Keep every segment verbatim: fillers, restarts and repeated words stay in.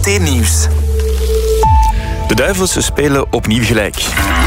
T Nieuws. De Duivels spelen opnieuw gelijk.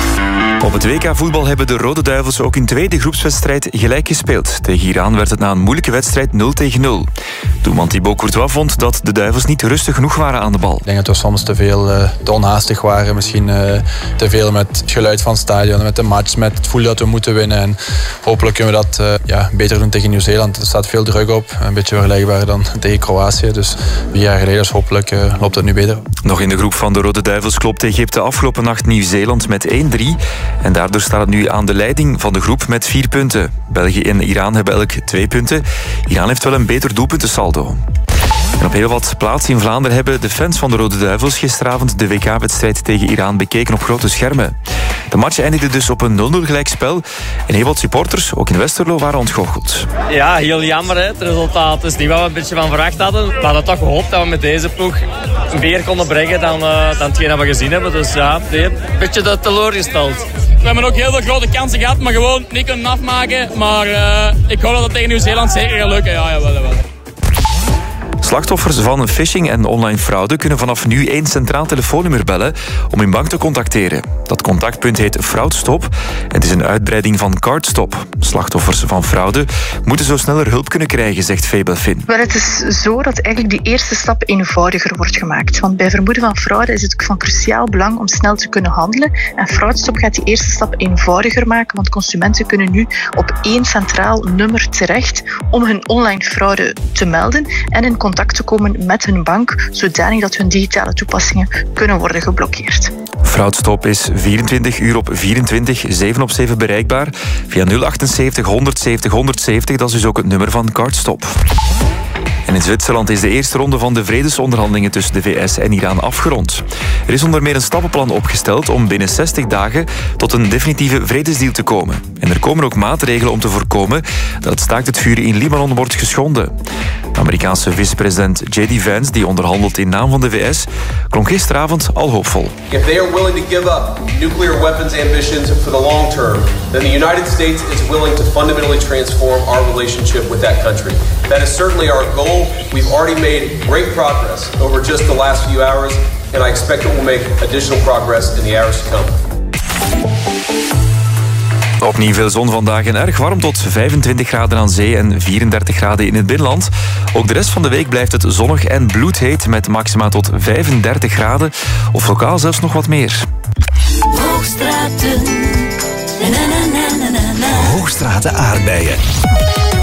Op het W K voetbal hebben de Rode Duivels ook in tweede groepswedstrijd gelijk gespeeld. Tegen Iran werd het na een moeilijke wedstrijd nul tegen nul. Doelman Thibaut Courtois vond dat de Duivels niet rustig genoeg waren aan de bal. Ik denk dat we soms te veel uh, te onhaastig waren. Misschien uh, te veel met het geluid van het stadion, met de match, met het gevoel dat we moeten winnen. En hopelijk kunnen we dat uh, ja, beter doen tegen Nieuw-Zeeland. Er staat veel druk op. Een beetje vergelijkbaar dan tegen Kroatië. Dus vier jaar geleden, dus hopelijk uh, loopt het nu beter. Nog in de groep van de Rode Duivels klopte Egypte afgelopen nacht Nieuw-Zeeland met één drie. En daardoor staat het nu aan de leiding van de groep met vier punten. België en Iran hebben elk twee punten. Iran heeft wel een beter doelpuntensaldo. En op heel wat plaatsen in Vlaanderen hebben de fans van de Rode Duivels gisteravond de W K-wedstrijd tegen Iran bekeken op grote schermen. De match eindigde dus op een nul nul gelijkspel en heel wat supporters, ook in Westerlo, waren ontgoocheld. Ja, heel jammer hè, het resultaat. Het is niet wat we een beetje van verwacht hadden. We hadden toch gehoopt dat we met deze ploeg meer konden brengen dan, uh, dan hetgeen dat we gezien hebben. Dus ja, nee, een beetje de teleurgesteld. We hebben ook heel veel grote kansen gehad, maar gewoon niet kunnen afmaken. Maar uh, ik hoop dat het tegen Nieuw-Zeeland zeker gaat lukken. Ja, jawel, jawel. Slachtoffers van phishing en online fraude kunnen vanaf nu één centraal telefoonnummer bellen om hun bank te contacteren. Dat contactpunt heet Fraudstop en het is een uitbreiding van Cardstop. Slachtoffers van fraude moeten zo sneller hulp kunnen krijgen, zegt Fabelfin. Maar het is zo dat eigenlijk die eerste stap eenvoudiger wordt gemaakt. Want bij vermoeden van fraude is het van cruciaal belang om snel te kunnen handelen. En Fraudstop gaat die eerste stap eenvoudiger maken, want consumenten kunnen nu op één centraal nummer terecht om hun online fraude te melden en in contact te komen met hun bank, zodanig dat hun digitale toepassingen kunnen worden geblokkeerd. Fraudstop is vierentwintig uur op vierentwintig, zeven op zeven bereikbaar via nul achtenzeventig honderdzeventig honderdzeventig. Dat is dus ook het nummer van Cardstop. En in Zwitserland is de eerste ronde van de vredesonderhandelingen tussen de V S en Iran afgerond. Er is onder meer een stappenplan opgesteld om binnen zestig dagen tot een definitieve vredesdeal te komen. En er komen ook maatregelen om te voorkomen dat het staakt het vuren in Libanon wordt geschonden. De Amerikaanse vicepresident J D Vance, die onderhandelt in naam van de V S, klonk gisteravond al hoopvol. If they are willing to give up nuclear weapons ambitions for the long term, then the United States is willing to fundamentally transform our relationship with that country. That is certainly our goal. We've already made great progress over just the last few hours, and I expect that we'll make additional progress in the hours to come. Opnieuw veel zon vandaag en erg warm tot vijfentwintig graden aan zee en vierendertig graden in het binnenland. Ook de rest van de week blijft het zonnig en bloedheet met maxima tot vijfendertig graden of lokaal zelfs nog wat meer. Hoogstraten. Na, na, na, na, na, na. Hoogstraten aardbeien.